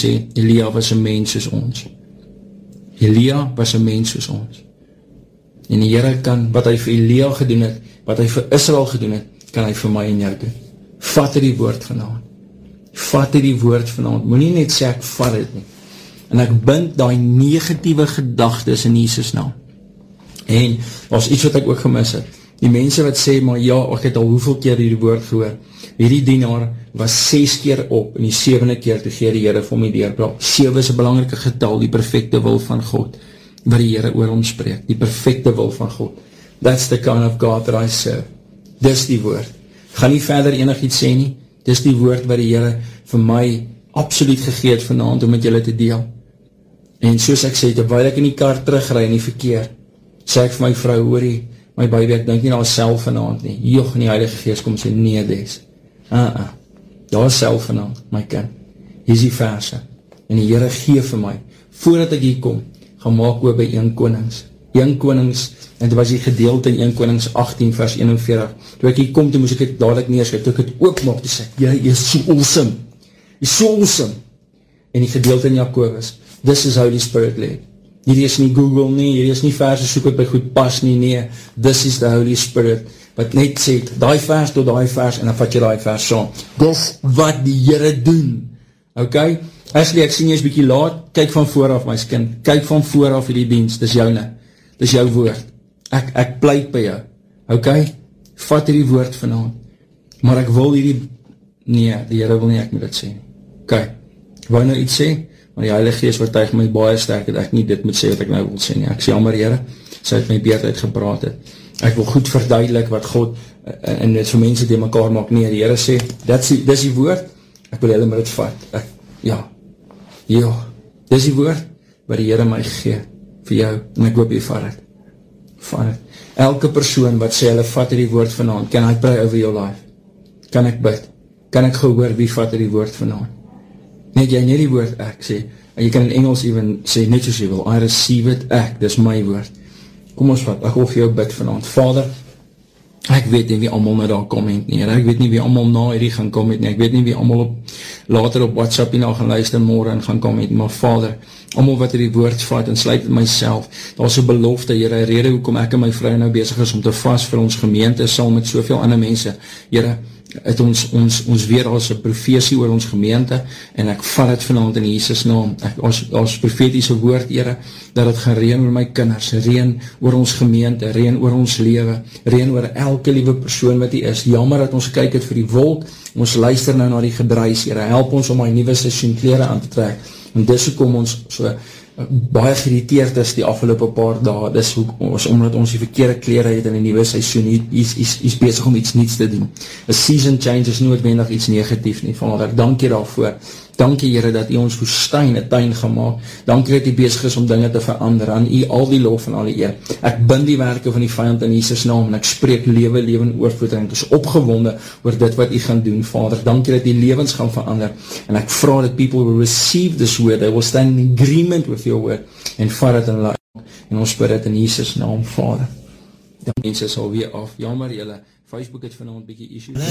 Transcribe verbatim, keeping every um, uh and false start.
sê, Elia was 'n mens soos ons. Elia was 'n mens soos ons. En die Here kan, wat hy vir Elia gedoen het, wat hy vir Israel gedoen het, kan hy vir my en jou doen. Vat die woord vanaand. Vat die woord vanaand. Moenie net sê ek vat dit nie. En ek bind daai negatiewe gedagtes in Jesus naam. En was iets wat ek ook gemis het. Die mense wat sê, maar ja, ek het al hoeveel keer hierdie woord gehoor. Hierdie dienaar was ses keer op, en die sewende keer toe gee die Here vir my deurbraak. Sewe is 'n belangrike getal, die perfekte wil van God, wat die Here oor hom spreek, die perfekte wil van God. That's the kind of God that I serve. Dis die woord. Gaan nie verder enigiets sê nie, dis die woord wat die Here vir my absoluut gegee het vanaand om met julle te deel. En soos ek sê, terwyl ek in die kar terugry in die verkeer, sê ek vir my vrou, hoorie, my baby, ek dink nie daar is self vanaand nie. Joch, in die Heilige Gees kom sê, nee, des. Uh -uh. Daar is self vanaand, my kind. Hier is die verse. En die Here gee vir my, voordat ek hier kom, gaan maak oor by een Konings. een Konings, en dit was die gedeelte in een Konings agttien vers eenenveertig. Toe ek hier kom, toe moes ek het dadelijk neerskryf, toe ek het oopmaak, toe sê, jy is so awesome. Jy is so awesome. En die gedeelte in Jakobus, this is Holy Spirit led. Hierdie is nie Google nie, hierdie is nie verse soek wat by goed pas nie, nee, this is the Holy Spirit, wat net sê, die vers tot die vers, en dan vat jy die vers saam. Dis wat die Here doen, ok? Ashley, ek sien jy is bykie laat, kyk van vooraf my kind, kyk van vooraf hierdie diens, dis joune, dis jou woord, ek, ek pleit by jou, ok? Vat hierdie woord vanaand, maar ek wil hierdie, nee, die Here wil nie ek moet dit sê, ok? Ek wou nou iets sê, maar die Heilige Gees oortuig my baie sterk, dat ek nie dit moet sê wat ek nou wil sê nie. Ek sê, jammer Here, sy het my beerd uitgepraat het. Ek wil goed verduidelik wat God, en dit vir mense die mekaar maak, nee, die Here sê, dit is die woord, ek wil hulle met het vat, ek, ja, ja, dit is die woord, wat die Here my gee, vir jou, en ek hoop jy vat het, vat het. Elke persoon wat sê, hulle vat die woord vanaand, can I pray over your life? Kan ek bid? Kan ek gehoor, wie vat die woord vanaand? Net jy nie die woord ek sê, en jy kan in Engels even sê, net soos jy wil, I receive it, ek, dis my woord. Kom ons vat, ek wil vir jou bid vanaand. Vader, ek weet nie wie allemaal na daar comment nie, ek weet nie wie allemaal na hierdie gaan comment nie, ek weet nie wie allemaal op, later op WhatsApp hierna gaan luister morgen en gaan comment, maar Vader, allemaal wat hierdie woord vat en sluit myself, daar is 'n belofte, Here, rede hoekom ek en my vrou nou besig is om te vas vir ons gemeente, sal met soveel ander mense, Here, het ons, ons, ons weer as 'n profesie oor ons gemeente, en ek vat het vanaand in Jesus naam, ek, as, as profetiese woord, Here, dat het gaan reën oor my kinders, reën oor ons gemeente, reën oor ons lewe, reën oor elke liewe persoon wat die is, jammer dat ons kyk het vir die wolk, ons luister nou na die gedruis, Here, help ons om my nuwe seisoen klere aan te trek, en dis hoekom ons so uh, baie geïrriteerd is die afgelope paar dae, dis hoe, ons, omdat ons die verkeerde klere het in die nuwe seisoen, is, is, is bezig om iets niets te doen. A season change is noodwendig iets negatief nie, Vader, dank jy daarvoor, dank jy Here dat jy ons woestyn 'n tuin gemaak, dank jy dat jy bezig is om dinge te verander, aan jy al die lof en al die eer, ek bind die werke van die vyand in Jesus naam, en ek spreek lewe, lewe en oorvloed, en ek is opgewonde oor dit wat jy gaan doen, Vader, dank jy dat die lewens gaan verander, en ek vra dat people will receive this word, they will stand in agreement with your word, en vat het in life, en ons bid het in Jesus naam, Vader. Dan mense sal weer af, jammer jylle, Facebook het vanavond bykie issues.